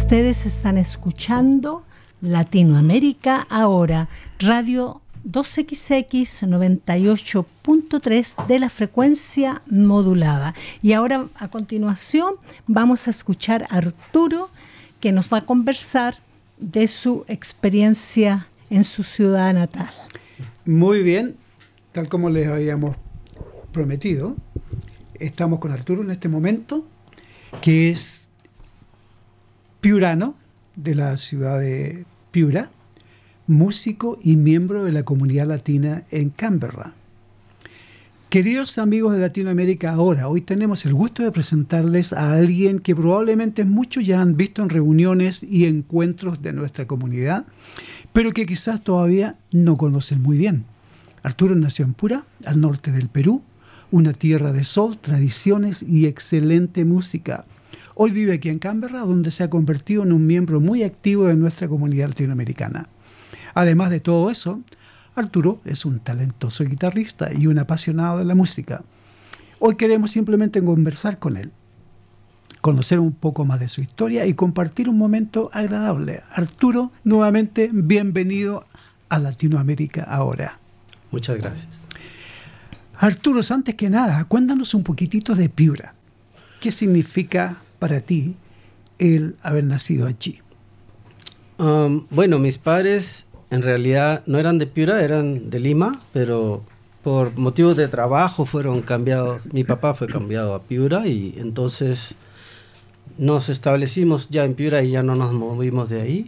Ustedes están escuchando Latinoamérica Ahora, Radio 2XX 98.3 de la frecuencia modulada. Y ahora, a continuación, vamos a escuchar a Arturo, que nos va a conversar de su experiencia en su ciudad natal. Muy bien, tal como les habíamos prometido, estamos con Arturo en este momento, que es piurano de la ciudad de Piura, músico y miembro de la comunidad latina en Canberra. Queridos amigos de Latinoamérica Ahora, hoy tenemos el gusto de presentarles a alguien que probablemente muchos ya han visto en reuniones y encuentros de nuestra comunidad, pero que quizás todavía no conocen muy bien. Arturo nació en Piura, al norte del Perú, una tierra de sol, tradiciones y excelente música. Hoy vive aquí en Canberra, donde se ha convertido en un miembro muy activo de nuestra comunidad latinoamericana. Además de todo eso, Arturo es un talentoso guitarrista y un apasionado de la música. Hoy queremos simplemente conversar con él, conocer un poco más de su historia y compartir un momento agradable. Arturo, nuevamente, bienvenido a Latinoamérica Ahora. Muchas gracias. Arturo, antes que nada, cuéntanos un poquitito de Piura. ¿Qué significa para ti el haber nacido allí? Bueno, mis padres en realidad no eran de Piura, eran de Lima, pero por motivos de trabajo fueron cambiados. Mi papá fue cambiado a Piura y entonces nos establecimos ya en Piura y ya no nos movimos de ahí.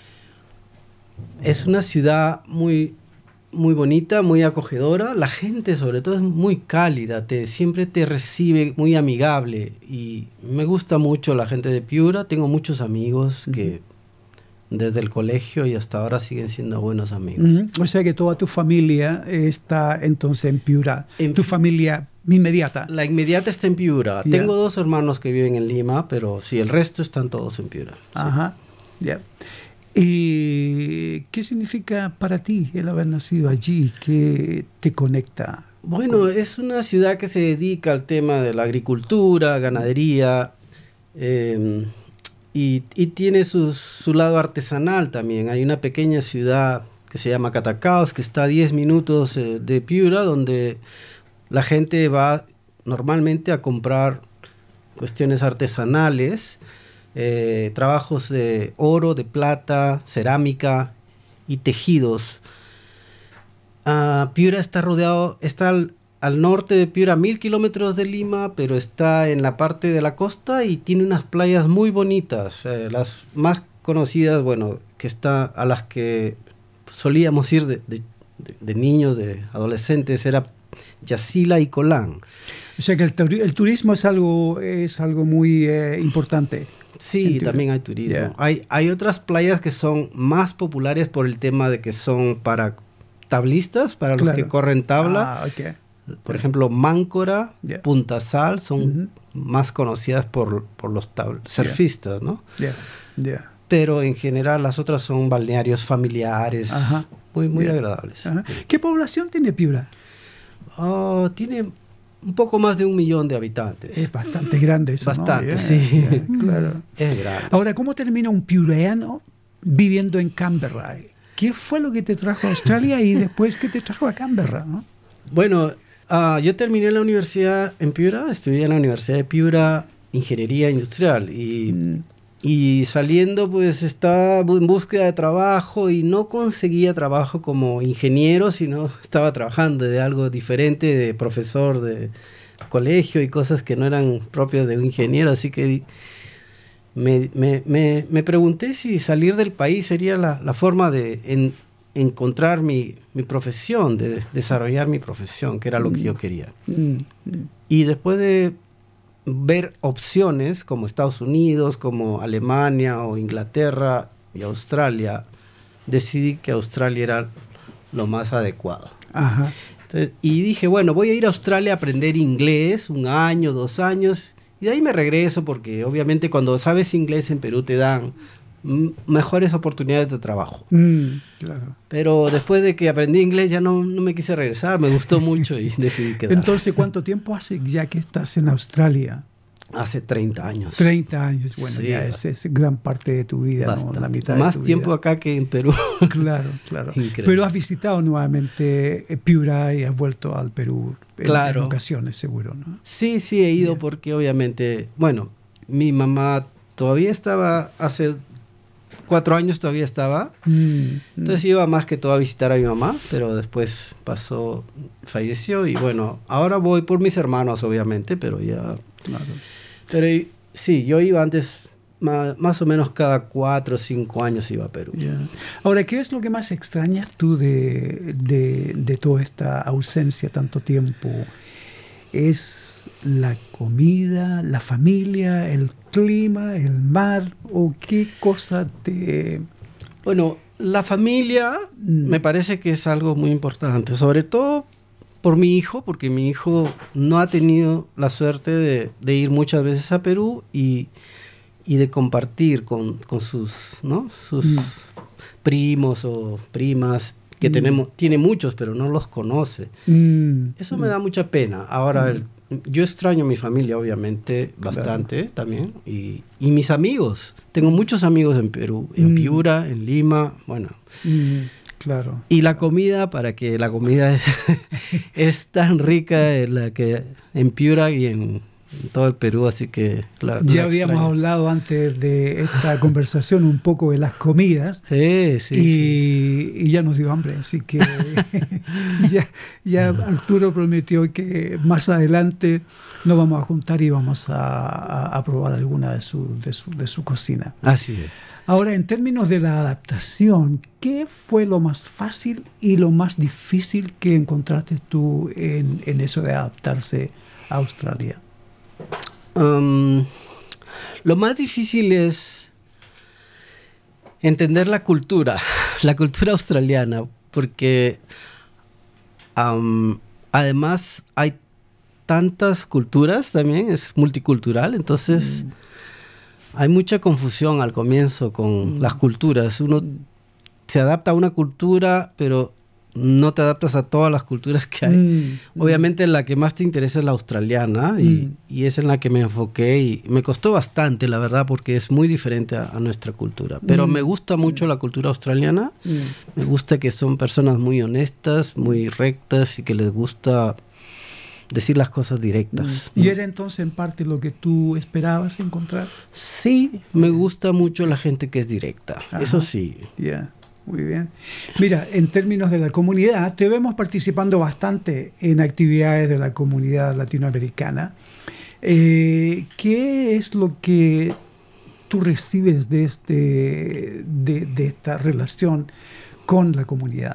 Es una ciudad muy bonita, muy acogedora. La gente sobre todo es muy cálida, siempre te recibe muy amigable y me gusta mucho la gente de Piura. Tengo muchos amigos que desde el colegio y hasta ahora siguen siendo buenos amigos. O sea que toda tu familia está entonces en Piura. Tu familia inmediata. La inmediata está en Piura. Yeah. Tengo 2 hermanos que viven en Lima, pero sí, el resto están todos en Piura. Ajá, ya. Yeah. ¿Y qué significa para ti el haber nacido allí? ¿Qué te conecta? Bueno, es una ciudad que se dedica al tema de la agricultura, ganadería, y tiene su lado artesanal también. Hay una pequeña ciudad que se llama Catacaos, que está a 10 minutos de Piura, donde la gente va normalmente a comprar cuestiones artesanales, trabajos de oro, de plata, cerámica y tejidos. Piura está rodeado, está al norte de Piura, 1000 kilómetros de Lima, pero está en la parte de la costa y tiene unas playas muy bonitas. Las más conocidas, bueno, a las que solíamos ir de niños, de adolescentes, era Yasila y Colán. O sea que el turismo es algo muy importante. Sí, también hay turismo. Yeah. Hay otras playas que son más populares por el tema de que son para tablistas, para los que corren tabla. Okay. Por ejemplo, Máncora, Punta Sal son más conocidas por los surfistas, ¿no? Pero en general las otras son balnearios familiares, muy agradables. ¿Qué población tiene Piura? Tiene un poco más de 1 millón de habitantes. Es bastante grande eso, bastante, ¿no? sí. Claro. Es grande. Ahora, ¿cómo termina un piureano viviendo en Canberra? ¿Qué fue lo que te trajo a Australia y después qué te trajo a Canberra, ¿no? Bueno, yo terminé la universidad en Piura, estudié en la Universidad de Piura Ingeniería Industrial y saliendo pues estaba en búsqueda de trabajo y no conseguía trabajo como ingeniero, sino estaba trabajando de algo diferente, de profesor de colegio y cosas que no eran propias de un ingeniero, así que me pregunté si salir del país sería la forma de encontrar mi profesión, de desarrollar mi profesión, que era lo que yo quería. Y después de ver opciones como Estados Unidos, como Alemania o Inglaterra y Australia, decidí que Australia era lo más adecuado. Entonces, y dije, bueno, voy a ir a Australia a aprender inglés 1 año, 2 años, y de ahí me regreso porque obviamente cuando sabes inglés en Perú te dan mejores oportunidades de trabajo. Claro. Pero después de que aprendí inglés ya no me quise regresar, me gustó mucho y decidí quedar. Entonces, ¿cuánto tiempo hace ya que estás en Australia? Hace 30 años. 30 años, bueno, Sí, ya es gran parte de tu vida, ¿no? La mitad Más de tu tiempo vida. acá que en Perú. Claro, claro. Increíble. Pero has visitado nuevamente Piura y has vuelto al Perú en ocasiones, seguro, ¿no? Sí, he ido porque obviamente, bueno, mi mamá todavía estaba, hace 4 años todavía estaba, entonces iba más que todo a visitar a mi mamá, pero después falleció y bueno, ahora voy por mis hermanos obviamente, pero ya... Claro. Pero sí, yo iba antes, más o menos cada 4 o 5 años iba a Perú. Yeah. Ahora, ¿qué es lo que más extrañas tú de toda esta ausencia tanto tiempo? ¿Es la comida, la familia, el clima, el mar? ¿O qué cosa te...? Bueno, la familia me parece que es algo muy importante, sobre todo por mi hijo, porque mi hijo no ha tenido la suerte de ir muchas veces a Perú y de compartir con sus, ¿no? sus primos o primas, que tiene muchos, pero no los conoce. Eso me da mucha pena. Ahora, yo extraño a mi familia, obviamente, bastante también, y mis amigos. Tengo muchos amigos en Perú, en Piura, en Lima, bueno... Claro. Y la comida, para que la comida es tan rica en Piura y en todo el Perú, así que ya habíamos hablado antes de esta conversación un poco de las comidas. Sí. Y ya nos dio hambre, así que ya Arturo prometió que más adelante nos vamos a juntar y vamos a probar alguna de su cocina. Así es. Ahora, en términos de la adaptación, ¿qué fue lo más fácil y lo más difícil que encontraste tú en eso de adaptarse a Australia? Lo más difícil es entender la cultura australiana, porque además hay tantas culturas también, es multicultural, entonces... Hay mucha confusión al comienzo con las culturas. Uno se adapta a una cultura, pero no te adaptas a todas las culturas que hay. Obviamente la que más te interesa es la australiana y es en la que me enfoqué y me costó bastante, la verdad, porque es muy diferente a nuestra cultura. Pero me gusta mucho la cultura australiana. Me gusta que son personas muy honestas, muy rectas y que les gusta... decir las cosas directas. ¿Y era entonces en parte lo que tú esperabas encontrar? Sí, me gusta mucho la gente que es directa. Ajá. Eso sí. Ya, muy bien. Mira, en términos de la comunidad, te vemos participando bastante en actividades de la comunidad latinoamericana. ¿Qué es lo que tú recibes de esta relación con la comunidad?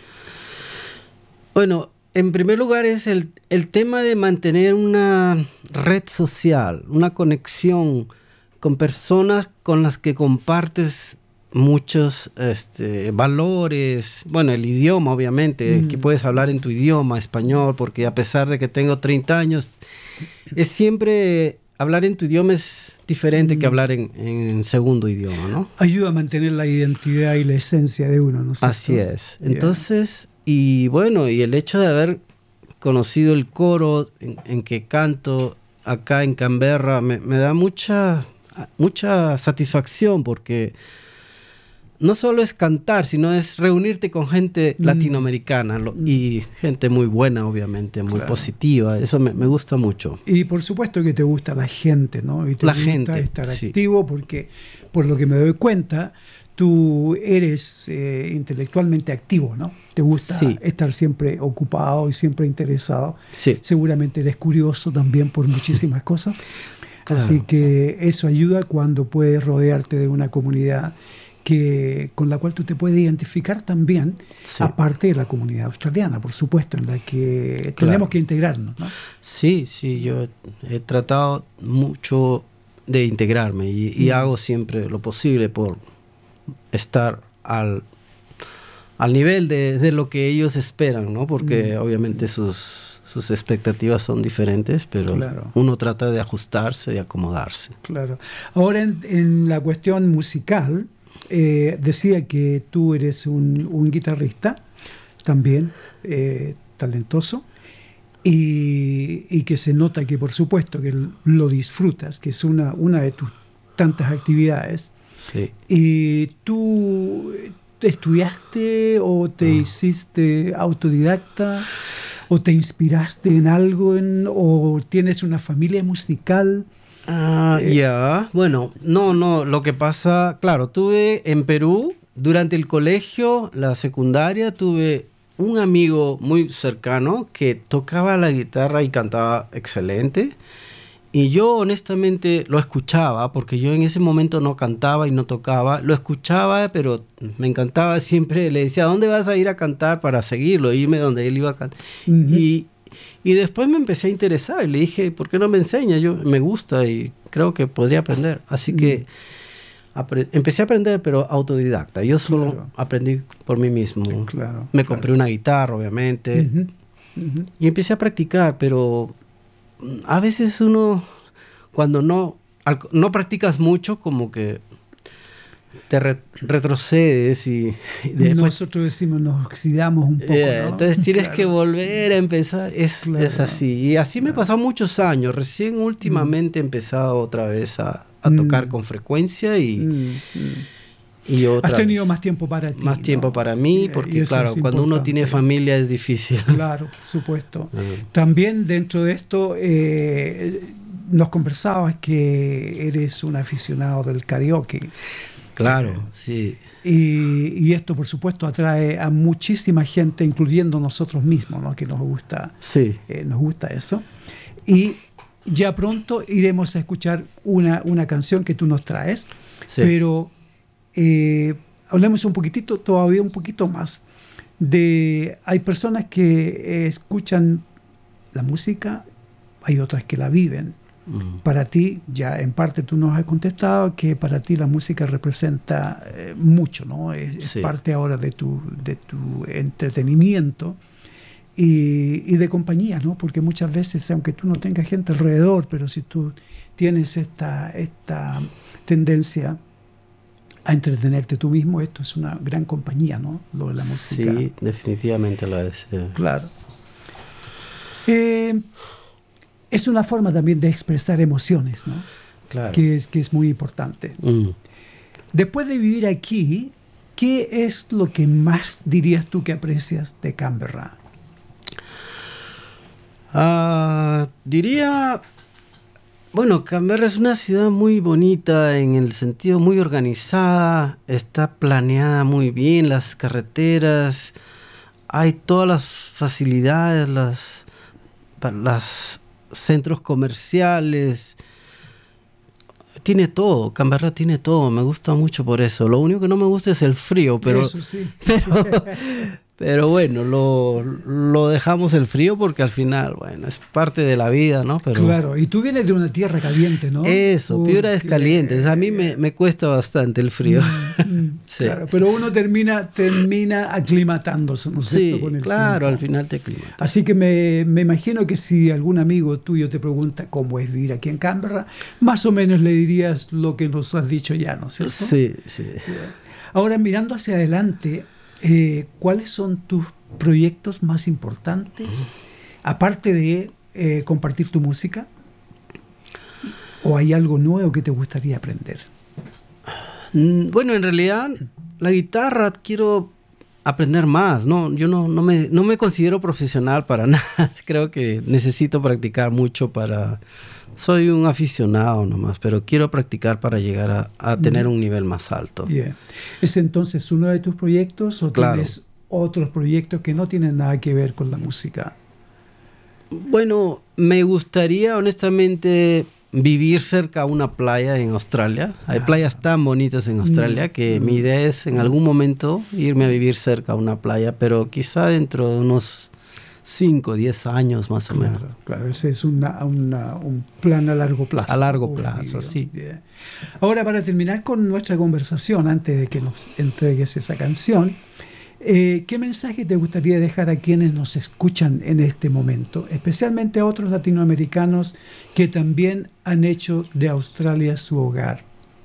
Bueno, en primer lugar es el tema de mantener una red social, una conexión con personas con las que compartes muchos valores, bueno, el idioma obviamente, que puedes hablar en tu idioma español, porque a pesar de que tengo 30 años, es siempre... Hablar en tu idioma es diferente que hablar en segundo idioma, ¿no? Ayuda a mantener la identidad y la esencia de uno, ¿no es cierto? Así es. Entonces... Y bueno, y el hecho de haber conocido el coro en que canto acá en Canberra me da mucha satisfacción, porque no solo es cantar, sino es reunirte con gente latinoamericana y gente muy buena, obviamente, muy positiva. Eso me gusta mucho. Y por supuesto que te gusta la gente, ¿no? Y te gusta estar activo, porque por lo que me doy cuenta... Tú eres intelectualmente activo, ¿no? Te gusta estar siempre ocupado y siempre interesado. Sí. Seguramente eres curioso también por muchísimas cosas. Claro. Así que eso ayuda cuando puedes rodearte de una comunidad con la cual tú te puedes identificar también, aparte de la comunidad australiana, por supuesto, en la que tenemos que integrarnos, ¿no? Sí, yo he tratado mucho de integrarme y hago siempre lo posible por estar al nivel de lo que ellos esperan, ¿no? Porque obviamente sus expectativas son diferentes, pero uno trata de ajustarse y acomodarse. Claro. Ahora, en la cuestión musical, decía que tú eres un guitarrista también talentoso. y que se nota que por supuesto que lo disfrutas, que es una de tus tantas actividades. Sí. ¿Y tú estudiaste o te hiciste autodidacta o te inspiraste en algo o tienes una familia musical? Bueno, no, lo que pasa, claro, tuve en Perú, durante el colegio, la secundaria, tuve un amigo muy cercano que tocaba la guitarra y cantaba excelente. Y yo honestamente lo escuchaba, porque yo en ese momento no cantaba y no tocaba. Lo escuchaba, pero me encantaba siempre. Le decía, ¿a dónde vas a ir a cantar para seguirlo? Irme donde él iba a cantar. Uh-huh. Y después me empecé a interesar y le dije, ¿por qué no me enseñas? Me gusta y creo que podría aprender. Así que empecé a aprender, pero autodidacta. Yo solo aprendí por mí mismo. Me compré una guitarra, obviamente. Uh-huh. Y empecé a practicar, pero a veces uno, cuando no practicas mucho, como que te retrocedes y después, nosotros decimos nos oxidamos un poco, ¿no? Entonces tienes que volver a empezar. Es así. Y así me pasó muchos años. Recién últimamente he empezado otra vez a tocar con frecuencia y otra has tenido más tiempo para ti. Más tiempo para mí, porque claro, cuando uno tiene familia es difícil. Claro, por supuesto. También dentro de esto nos conversabas que eres un aficionado del karaoke. Claro, sí. Y esto, por supuesto, atrae a muchísima gente, incluyendo nosotros mismos, ¿no? Que nos gusta eso. Y ya pronto iremos a escuchar una canción que tú nos traes, pero hablemos todavía un poquito más hay personas que escuchan la música, hay otras que la viven. Para ti, ya en parte tú nos has contestado que para ti la música representa mucho, ¿no? Es parte ahora de tu entretenimiento y de compañía, ¿no? Porque muchas veces, aunque tú no tengas gente alrededor, pero si tú tienes esta tendencia a entretenerte tú mismo, esto es una gran compañía, ¿no? Lo de la música. Sí, definitivamente lo es. Claro. Es una forma también de expresar emociones, ¿no? Claro. Que es muy importante. Después de vivir aquí, ¿qué es lo que más dirías tú que aprecias de Canberra? Diría, bueno, Canberra es una ciudad muy bonita en el sentido muy organizada, está planeada muy bien, las carreteras, hay todas las facilidades, las centros comerciales, tiene todo, Canberra tiene todo, me gusta mucho por eso. Lo único que no me gusta es el frío, pero eso sí. pero bueno, lo dejamos el frío porque al final, bueno, es parte de la vida, ¿no? Pero claro, y tú vienes de una tierra caliente, ¿no? Eso, Piura es caliente, o sea, a mí me cuesta bastante el frío. Sí. Claro, pero uno termina aclimatándose, ¿no es cierto? Con el claro, tiempo. Al final te aclimatas. Así que me imagino que si algún amigo tuyo te pregunta cómo es vivir aquí en Canberra, más o menos le dirías lo que nos has dicho ya, ¿no es cierto? Sí. Ahora, mirando hacia adelante, ¿cuáles son tus proyectos más importantes? Aparte de compartir tu música, ¿o hay algo nuevo que te gustaría aprender? Bueno, en realidad la guitarra quiero aprender más, ¿no? Yo no me considero profesional para nada. Creo que necesito practicar mucho soy un aficionado nomás, pero quiero practicar para llegar a tener un nivel más alto. Yeah. ¿Es entonces uno de tus proyectos o tienes otros proyectos que no tienen nada que ver con la música? Bueno, me gustaría honestamente vivir cerca a una playa en Australia. Hay playas tan bonitas en Australia que mi idea es en algún momento irme a vivir cerca a una playa, pero quizá dentro de unos 5 o 10 años más o menos. Claro, ese es un plan a largo plazo. A largo plazo, sí. Yeah. Ahora, para terminar con nuestra conversación, antes de que nos entregues esa canción, ¿qué mensaje te gustaría dejar a quienes nos escuchan en este momento, especialmente a otros latinoamericanos que también han hecho de Australia su hogar?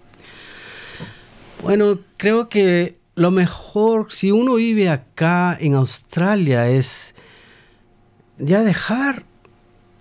Bueno, creo que lo mejor, si uno vive acá en Australia, es ya dejar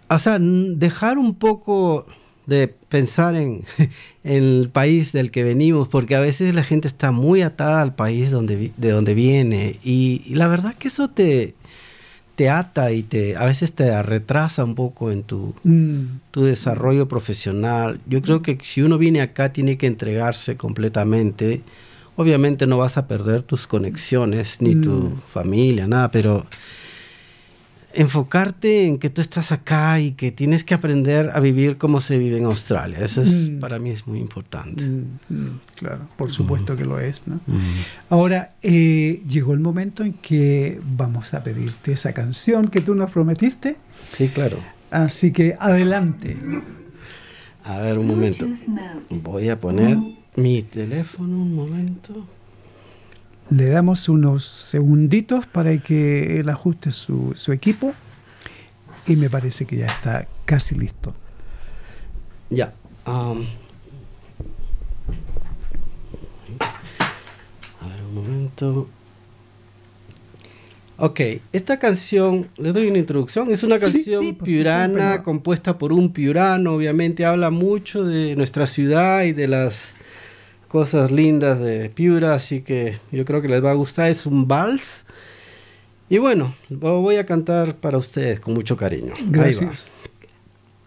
o sea, dejar un poco de pensar en el país del que venimos, porque a veces la gente está muy atada al país de donde viene, y la verdad que eso te ata y a veces te retrasa un poco en tu desarrollo profesional. Yo creo que si uno viene acá tiene que entregarse completamente. Obviamente no vas a perder tus conexiones, ni tu familia, nada, pero enfocarte en que tú estás acá y que tienes que aprender a vivir como se vive en Australia. Eso para mí es muy importante. Claro, por supuesto que lo es, ¿no? Ahora, llegó el momento en que vamos a pedirte esa canción que tú nos prometiste. Sí, claro. Así que adelante. A ver, un momento. Voy a poner mi teléfono, un momento. Le damos unos segunditos para que él ajuste su equipo y me parece que ya está casi listo. Ya. A ver, un momento. Ok, esta canción, les doy una introducción, es una canción piurana, compuesta por un piurano, obviamente habla mucho de nuestra ciudad y de las cosas lindas de Piura, así que yo creo que les va a gustar. Es un vals y bueno, lo voy a cantar para ustedes con mucho cariño. Gracias. Ahí va.